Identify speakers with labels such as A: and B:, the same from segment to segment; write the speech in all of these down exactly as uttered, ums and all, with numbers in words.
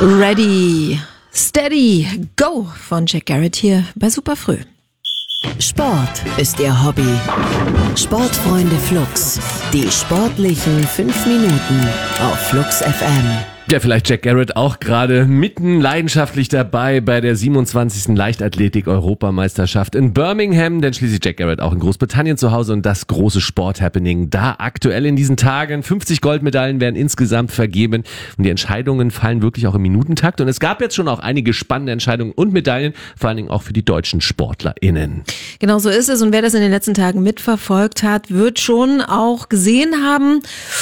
A: Ready, Steady, Go von Jack Garratt hier bei Superfrüh.
B: Sport ist ihr Hobby. Sportfreunde Flux. Die sportlichen fünf Minuten auf Flux F M.
C: Ja, vielleicht Jack Garratt auch gerade mitten leidenschaftlich dabei bei der siebenundzwanzigsten Leichtathletik-Europameisterschaft in Birmingham, denn schließlich Jack Garratt auch in Großbritannien zu Hause und das große Sport-Happening da aktuell in diesen Tagen. fünfzig Goldmedaillen werden insgesamt vergeben und die Entscheidungen fallen wirklich auch im Minutentakt und es gab jetzt schon auch einige spannende Entscheidungen und Medaillen, vor allen Dingen auch für die deutschen SportlerInnen.
A: Genau so ist es und wer das in den letzten Tagen mitverfolgt hat, wird schon auch gesehen haben,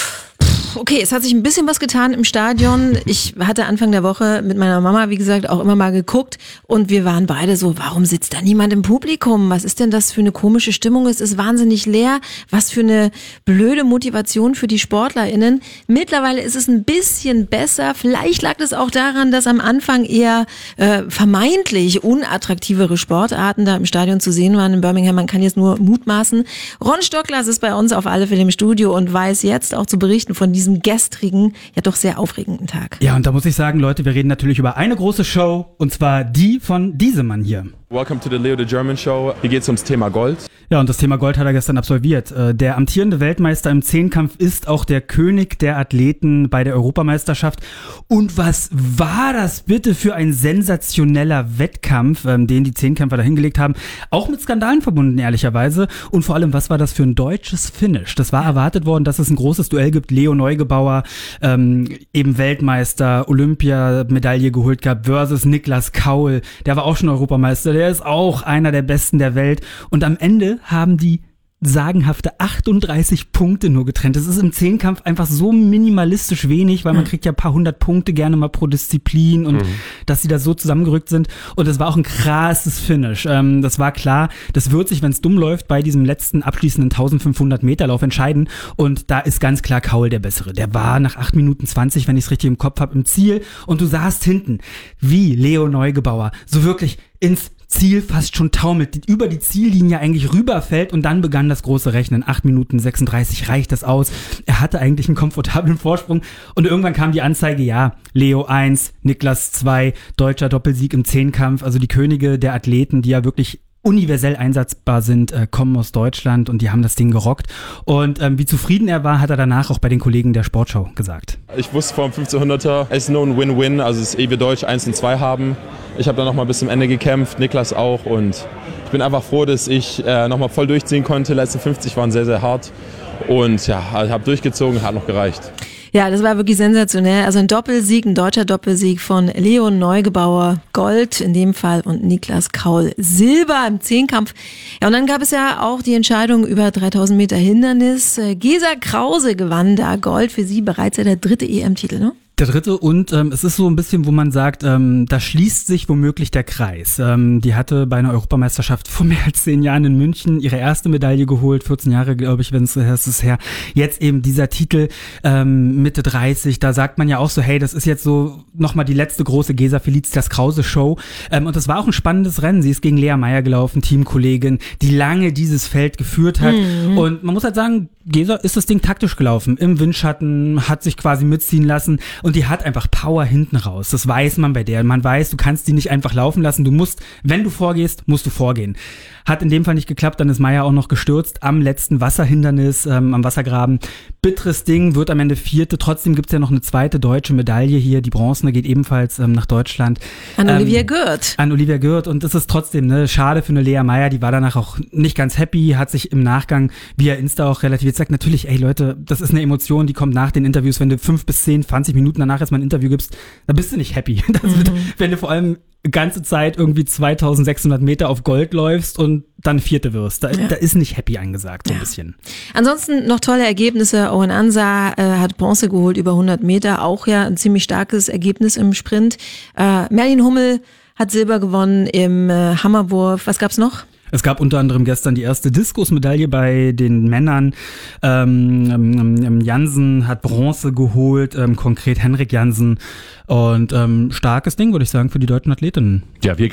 A: okay, es hat sich ein bisschen was getan im Stadion. Ich hatte Anfang der Woche mit meiner Mama, wie gesagt, auch immer mal geguckt und wir waren beide so, warum sitzt da niemand im Publikum? Was ist denn das für eine komische Stimmung? Es ist wahnsinnig leer. Was für eine blöde Motivation für die SportlerInnen. Mittlerweile ist es ein bisschen besser. Vielleicht lag es auch daran, dass am Anfang eher äh, vermeintlich unattraktivere Sportarten da im Stadion zu sehen waren in Birmingham. Man kann jetzt nur mutmaßen. Ron Stocklas ist bei uns auf alle Fälle im Studio und weiß jetzt auch zu berichten von diesem gestrigen, ja doch sehr aufregenden Tag.
D: Ja, und da muss ich sagen, Leute, wir reden natürlich über eine große Show und zwar die von diesem Mann hier.
E: Welcome to the Leo the German Show. Hier geht es ums Thema Gold.
D: Ja, und das Thema Gold hat er gestern absolviert. Der amtierende Weltmeister im Zehnkampf ist auch der König der Athleten bei der Europameisterschaft. Und was war das bitte für ein sensationeller Wettkampf, den die Zehnkämpfer da hingelegt haben? Auch mit Skandalen verbunden, ehrlicherweise. Und vor allem, was war das für ein deutsches Finish? Das war erwartet worden, dass es ein großes Duell gibt. Leo Neugebauer, ähm, eben Weltmeister, Olympiamedaille geholt gehabt, versus Niklas Kaul. Der war auch schon Europameister. Der ist auch einer der Besten der Welt. Und am Ende haben die sagenhafte achtunddreißig Punkte nur getrennt. Das ist im Zehnkampf einfach so minimalistisch wenig, weil man kriegt ja ein paar hundert Punkte gerne mal pro Disziplin und mhm. dass sie da so zusammengerückt sind. Und das war auch ein krasses Finish. Ähm, das war klar, das wird sich, wenn es dumm läuft, bei diesem letzten abschließenden eintausendfünfhundert Meter Lauf entscheiden. Und da ist ganz klar Kaul der Bessere. Der war nach acht Minuten zwanzig, wenn ich es richtig im Kopf habe, im Ziel. Und du sahst hinten, wie Leo Neugebauer so wirklich ins Ziel fast schon taumelt, über die Ziellinie eigentlich rüberfällt und dann begann das große Rechnen. acht Minuten sechsunddreißig reicht das aus. Er hatte eigentlich einen komfortablen Vorsprung und irgendwann kam die Anzeige, ja, Leo eins, Niklas zwei, deutscher Doppelsieg im Zehnkampf, also die Könige der Athleten, die ja wirklich universell einsatzbar sind, äh, kommen aus Deutschland und die haben das Ding gerockt. Und ähm, wie zufrieden er war, hat er danach auch bei den Kollegen der Sportschau gesagt.
E: Ich wusste vor dem fünfzehnhunderter, es ist nur ein Win-Win, also es ist eh wir Deutsch eins und zwei haben. Ich habe dann nochmal bis zum Ende gekämpft, Niklas auch und ich bin einfach froh, dass ich äh, nochmal voll durchziehen konnte. Die letzten fünfzig waren sehr, sehr hart und ja, ich habe durchgezogen, hat noch gereicht.
A: Ja, das war wirklich sensationell. Also ein Doppelsieg, ein deutscher Doppelsieg von Leo Neugebauer, Gold in dem Fall und Niklas Kaul Silber im Zehnkampf. Ja, und dann gab es ja auch die Entscheidung über dreitausend Meter Hindernis. Gesa Krause gewann da Gold, für sie bereits ja der dritte E M-Titel, ne?
D: Der dritte und ähm, es ist so ein bisschen, wo man sagt, ähm, da schließt sich womöglich der Kreis. Ähm, die hatte bei einer Europameisterschaft vor mehr als zehn Jahren in München ihre erste Medaille geholt, vierzehn Jahre, glaube ich, wenn es ist her. Jetzt eben dieser Titel ähm, Mitte dreißig, da sagt man ja auch so, hey, das ist jetzt so nochmal die letzte große Gesa Felicitas Krause Show. Ähm, und das war auch ein spannendes Rennen. Sie ist gegen Lea Meyer gelaufen, Teamkollegin, die lange dieses Feld geführt hat. Mhm. Und man muss halt sagen, Gesa ist das Ding taktisch gelaufen. Im Windschatten, hat sich quasi mitziehen lassen und die hat einfach Power hinten raus. Das weiß man bei der. Man weiß, du kannst die nicht einfach laufen lassen. Du musst, wenn du vorgehst, musst du vorgehen. Hat in dem Fall nicht geklappt. Dann ist Meyer auch noch gestürzt am letzten Wasserhindernis, ähm, am Wassergraben. Bitteres Ding, wird am Ende Vierte. Trotzdem gibt's ja noch eine zweite deutsche Medaille hier. Die bronzene geht ebenfalls ähm, nach Deutschland.
A: An
D: ähm,
A: Olivia Gürt.
D: An Olivia Gürt. Und das ist trotzdem ne, schade für eine Lea Meyer. Die war danach auch nicht ganz happy, hat sich im Nachgang via Insta auch relativiert gesagt, natürlich, ey Leute, das ist eine Emotion, die kommt nach den Interviews. Wenn du fünf bis zehn, zwanzig Minuten danach erstmal ein Interview gibst, dann bist du nicht happy. Das wird, mhm. wenn du vor allem ganze Zeit irgendwie zweitausendsechshundert Meter auf Gold läufst und dann Vierte wirst. Da, ja. da ist nicht happy angesagt, so ein ja. bisschen.
A: Ansonsten noch tolle Ergebnisse. Owen Ansah äh, hat Bronze geholt über hundert Meter. Auch ja ein ziemlich starkes Ergebnis im Sprint. Äh, Merlin Hummel hat Silber gewonnen im äh, Hammerwurf. Was gab's noch?
D: Es gab unter anderem gestern die erste Diskusmedaille bei den Männern. Ähm, ähm, Jansen hat Bronze geholt, ähm, konkret Henrik Jansen. Und ähm, starkes Ding, würde ich sagen, für die deutschen Athletinnen.
C: Ja, wir